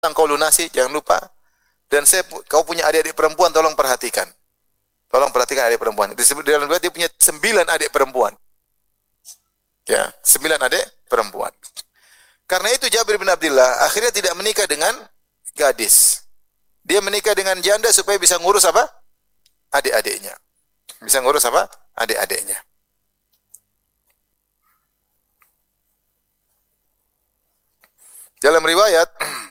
kau lunasi, jangan lupa. Dan kau punya adik-adik perempuan, tolong perhatikan. Tolong perhatikan adik perempuan. Disebut dalam riwayat dia punya 9 adik perempuan. Ya, 9 adik perempuan. Karena itu Jabir bin Abdullah akhirnya tidak menikah dengan gadis. Dia menikah dengan janda supaya bisa ngurus apa? Adik-adiknya. Bisa ngurus apa? Adik-adiknya. Dalam riwayat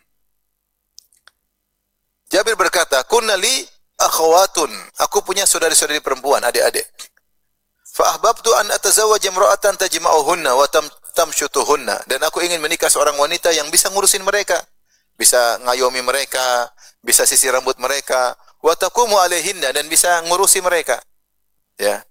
Jabir berkata, "Kunna li akhawatun." Aku punya saudari-saudari perempuan, adik-adik. Fa ahbabtu an atazawwaj imra'atan tajma'uhunna wa tamshutuhunna. Dan aku ingin menikah seorang wanita yang bisa ngurusin mereka, bisa ngayomi mereka, bisa sisir rambut mereka, wa taqumu alaihinna, dan bisa ngurusi mereka. Ya.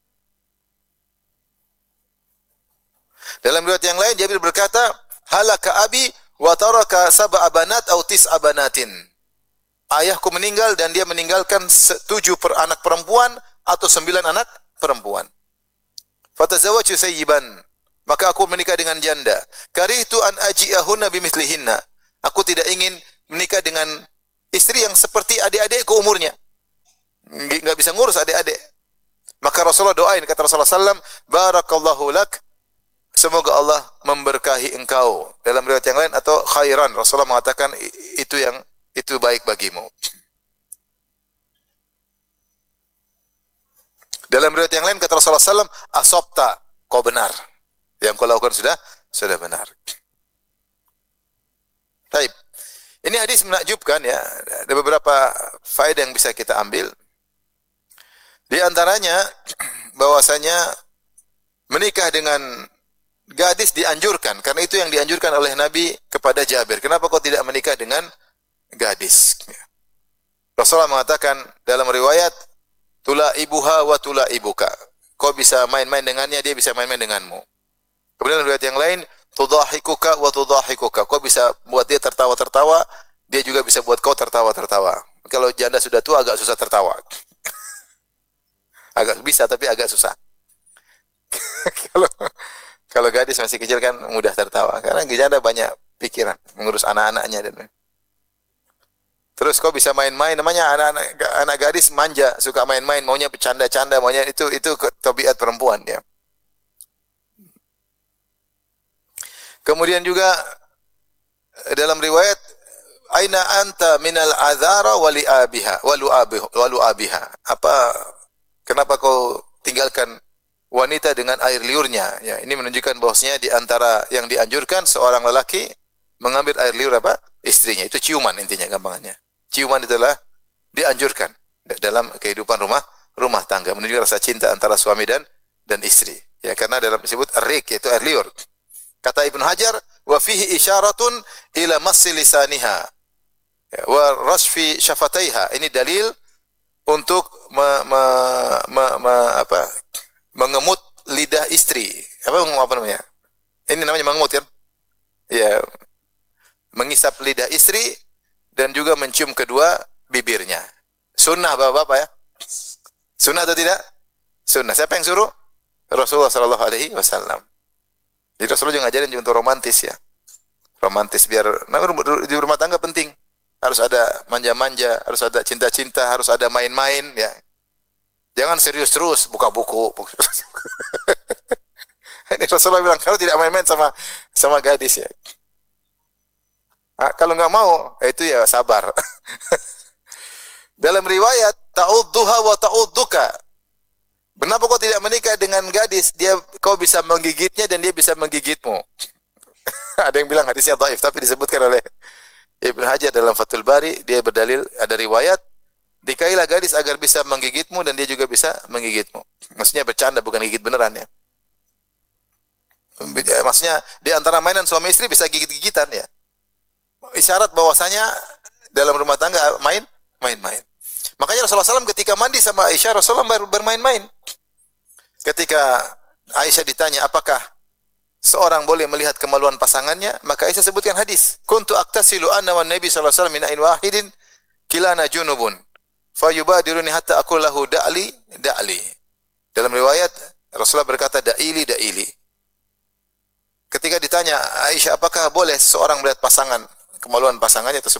Dalam riwayat yang lain Jabir berkata, "Halaka abi wa taraka sab'a banat aw tis'a banatin." Ayahku meninggal dan dia meninggalkan 7 anak perempuan atau 9 anak perempuan. Fatazawwaju sayyiban. Maka aku menikah dengan janda. Karihtu an aji'ahunna bimithlihinna. Aku tidak ingin menikah dengan istri yang seperti adik-adikku umurnya. Enggak bisa ngurus adik-adik. Maka Rasulullah doain, kata Rasulullah sallam, "Barakallahu lak." Semoga Allah memberkahi engkau. Dalam riwayat yang lain atau khairan, Rasulullah mengatakan itu baik bagimu. Dalam riwayat yang lain kata Rasulullah sallam, "Asabta, kau benar. Yang kau lakukan sudah benar." Baik. Ini hadis menakjubkan ya. Ada beberapa faedah yang bisa kita ambil. Di antaranya bahwasanya menikah dengan gadis dianjurkan, karena itu yang dianjurkan oleh Nabi kepada Jabir. Kenapa kau tidak menikah dengan gadis? Rasulullah mengatakan dalam riwayat, "Tula ibuha wa tula ibuka." Kau bisa main-main dengannya, dia bisa main-main denganmu. Kemudian riwayat yang lain, "Tudahikuka wa tudahikuka." Kau bisa buat dia tertawa-tertawa, dia juga bisa buat kau tertawa-tertawa. Kalau janda sudah tua agak susah tertawa. Agak bisa tapi agak susah. Kalau gadis masih kecil kan mudah tertawa. Karena janda banyak pikiran mengurus anak-anaknya dan terus kau bisa main-main, namanya anak gadis manja, suka main-main, maunya bercanda-canda, maunya itu tabiat perempuan ya. Kemudian juga dalam riwayat, "Aina anta minal azara wali abiha walu abiha." Kenapa kau tinggalkan wanita dengan air liurnya? Ya, ini menunjukkan bahwasanya di antara yang dianjurkan seorang lelaki mengambil air liur istrinya. Itu ciuman intinya gampangannya. Ciuman itulah dianjurkan dalam kehidupan rumah tangga, menunjukkan rasa cinta antara suami dan istri. Ya, karena dalam disebut rik, yaitu air liur. Kata Ibnu Hajar, "Wa fihi isyaratun ila massi lisaniha wa rasfi syafataiha." Ini dalil untuk mengemut lidah istri. Apa namanya? Ini namanya mengemut kan? Ya, mengisap lidah istri dan juga mencium kedua bibirnya. Sunnah bapak-bapak ya? Sunnah atau tidak? Sunnah. Siapa yang suruh? Rasulullah sallallahu alaihi wasallam. Jadi Rasulullah juga ngajarin untuk romantis ya. Romantis biar di rumah tangga penting. Harus ada manja-manja, harus ada cinta-cinta, harus ada main-main ya. Jangan serius terus buka buku. Ini Rasulullah bilang kalau tidak main-main sama gadis ya. Kalau nggak mau, itu ya sabar. Dalam riwayat, "Ta'udduha wa ta'udduka." Kenapa kau tidak menikah dengan gadis? Kau bisa menggigitnya dan dia bisa menggigitmu. Ada yang bilang hadisnya dhaif, tapi disebutkan oleh Ibnu Hajar dalam Fathul Bari, dia berdalil ada riwayat, "Nikahilah gadis agar bisa menggigitmu dan dia juga bisa menggigitmu." Maksudnya bercanda, bukan gigit beneran ya. Maksudnya di antara mainan suami istri bisa gigit-gigitan ya. Isyarat bahwasanya dalam rumah tangga main-main. Makanya Rasulullah SAW ketika mandi sama Aisyah, Rasulullah bermain-main. Ketika Aisyah ditanya, apakah seorang boleh melihat kemaluan pasangannya, maka Aisyah sebutkan hadis, "Kuntu aktasilu ana wan Nabi sallallahu alaihi wasallam min ain wahidin kilana junubun fayubadiruni hatta aqul lahu da'li." Dalam riwayat Rasulullah berkata da'ili. Ketika ditanya Aisyah, apakah boleh seorang melihat pasangan kemaluan pasangannya tersebut.